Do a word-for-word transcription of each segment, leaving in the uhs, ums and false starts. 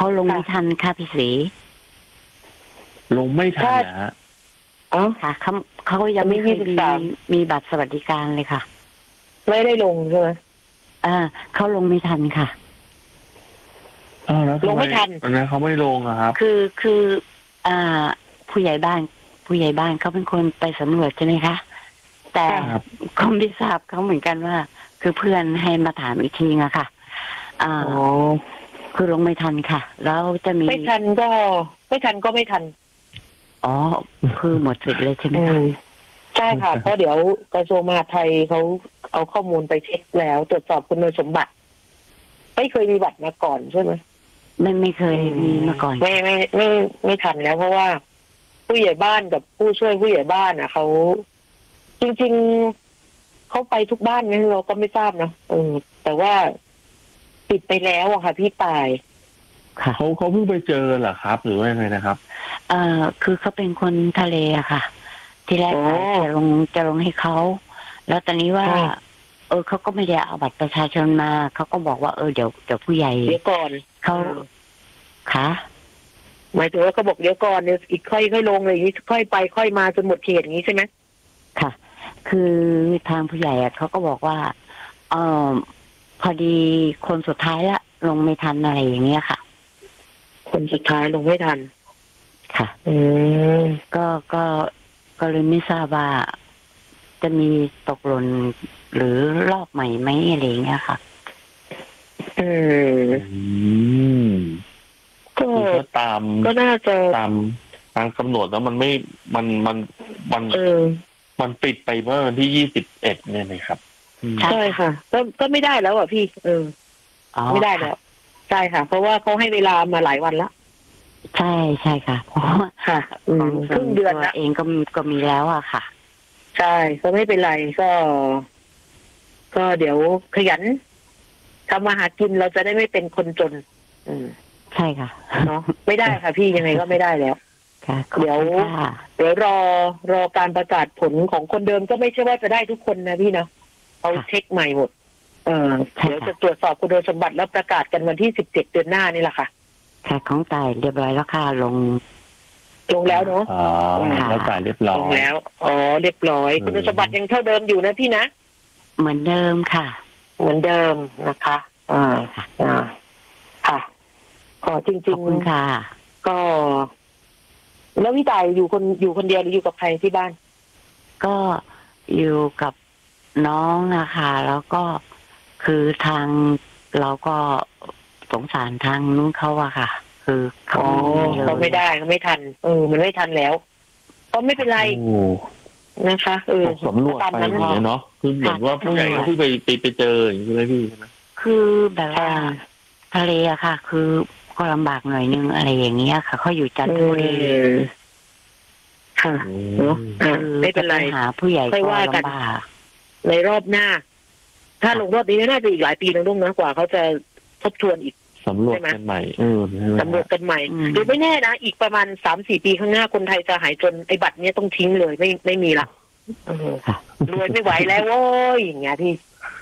เขาลงไม่ทันค่ะพี่ศรีลงไม่ทันนะฮะอ๋อค่ะเขาเขายังไม่เคยมีมีบัตรสวัสดิการเลยค่ะไม่ได้ลงใช่ไหมอ่าเขาลงไม่ทันค่ะอ้าวแล้วลงไม่ทันตอนนั้นเขาไม่ลงอะครับคือคืออ่าผู้ใหญ่บ้านผู้ใหญ่บ้านเขาเป็นคนไปสำรวจใช่ไหมคะแต่ก็ไม่ทราบเขาเหมือนกันว่าคือเพื่อนให้มาถามอีกทีอะค่ะอ่าคือลงไม่ทันค่ะแล้วจะมีไม่ทันก็ไม่ทันก็ไม่ทันอ๋อคือหมดสิทธิ์เลยใช่ไหมคะใช่ค่ะเพราะเดี๋ยวกระทรวงมหาดไทยเขาเอาข้อมูลไปเช็คแล้วตรวจสอบคุณสมบัติไม่เคยมีบัตรมาก่อนใช่ไหมไม่ไม่เคยมีมาก่อนไม่ไม่ไม่ไม่ทันแล้วเพราะว่าผู้ใหญ่บ้านกับผู้ช่วยผู้ใหญ่บ้านอ่ะเขาจริงๆเขาไปทุกบ้านงั้นเราก็ไม่ทราบนะเออแต่ว่าปิดไปแล้วอะค่ะพี่ตายเขาเขาเพิ่งไปเจอเหรอครับหรือว่ายังไงนะครับเอ่อคือเขาเป็นคนทะเลอะค่ะที่แรกจะลงจะลงให้เขาแล้วตอนนี้ว่าเออเขาก็ไม่ได้เอาบัตรประชาชนมาเขาก็บอกว่าเออเดี๋ยวเดี๋ยวผู้ใหญ่เดี๋ยวก่อนเขาค่ะหมายถึงว่าเขาบอกเดี๋ยวก่อนเดี๋ยวอีกค่อยค่อยลงอะไรอย่างนี้ค่อยไปค่อยมาจนหมดเขตอย่างนี้ใช่ไหมค่ะคือทางผู้ใหญ่อะเขาก็บอกว่าเออพอดีคนสุดท้ายละลงไม่ทันอะไรอย่างเงี้ยค่ะคนสุดท้ายลงไม่ทันค่ะอืมก็ก็ก็เลยไม่ทราบว่าจะมีตกหล่นหรือรอบใหม่ไหมอะไรอย่างเงี้ยค่ะอืมก็ตามก็น่าจะตามตามกำหนดแล้วมันไม่มันมันมันเออมันปิดไปเมื่อวันที่ยี่สิบเอ็ดเนี่ยนะครับใช่ค่ะก็ก็ไม่ได้แล้วอ่ะพี่เออไม่ได้แล้วใช่ค่ะเพราะว่าเขาให้เวลามาหลายวันละใช่ใช่ค่ะเพราะว่าค่ะครึ่งเดือนเองก็ก็มีแล้วอะค่ะใช่ก็ไม่เป็นไรก็ก็เดี๋ยวขยันทำมาหากินเราจะได้ไม่เป็นคนจนอืมใช่ค่ะเนาะไม่ได้ค่ะพี่ยังไงก็ไม่ได้แล้วค่ะเดี๋ยวเดี๋ยวรอรอการประกาศผลของคนเดิมก็ไม่ใช่ว่าจะได้ทุกคนนะพี่เนาะเขาเช็คใหม่หมดเออเดี๋ยวจะตรวจสอบคุณสมบัติแล้วประกาศกันวันที่สิบเจ็ดเดือนหน้านี่แหละค่ะค่ะของตายเรียบร้อยแล้วค่ะลงลงแล้วเนาะอ๋อแล้วจ่ายเรียบร้อยลงแล้วอ๋อเรียบร้อยคุณสมบัติยังเท่าเดิมอยู่นะพี่นะเหมือนเดิมค่ะเหมือนเดิมนะคะอ่าอ่าค่ะก็จริงๆค่ะก็แล้วพี่ตายอยู่คนอยู่คนเดียวหรืออยู่กับใครที่บ้านก็อยู่กับน้องอะค่ะแล้วก็คือทางเราก็สงสารทางนู้นเขาอะค่ะคือเขาเขาไม่ได้เขาไม่ทันเออมันไม่ทันแล้วก็ไม่เป็นไรนะคะเออสำรวจไปอย่างเงี้ยเนาะคือเหมือนว่าผู้ใหญ่เขาเพิ่งไปไปไปเจออย่างนี้ใช่ไหมพี่ใช่ไหมคือแบบว่าทะเลอะค่ะคือก็ลำบากหน่อยนึงอะไรอย่างเงี้ยค่ะเขาอยู่จันทบุรีค่ะเนาะไม่เป็นไรหาผู้ใหญ่ก็ลำบากในรอบหน้าถ้าลงรอบนี้น่าจะอีกหลายปีนะลุงนะกว่าเขาจะทบทวนอีกสำรวจกันใหม่เออสำรวจกันใหม่หรือไม่แน่นะอีกประมาณสามสี่ปีข้างหน้าคนไทยจะหายจนไอ้บัตรเนี้ยต้องทิ้งเลยไม่ไม่มีละรวยไม่ไหวแล้วโว้ยอย่างเงี้ยพี่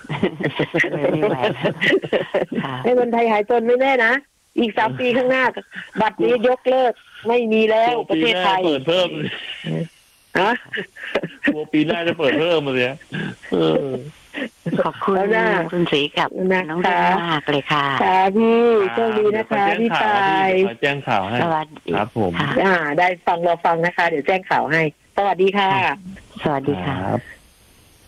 ให้คนไทยหายจนไม่แน่นะอีกสามปีข้างหน้าบัตรนี้ยกเลิกไม่มีแล้วประเทศไทยเปิดเพิ่มฮะกลัวปีหน้าจะเปิดเพิ่มมาเลยขอบคุณคุณศรีกับน้องดามากเลยค่ะค่ะพี่โชคดีนะคะพี่ตายแจ้งข่าวให้สวัสดีครับผมอ่าได้ฟังรอฟังนะคะเดี๋ยวแจ้งข่าวให้สวัสดีค่ะสวัสดีค่ะ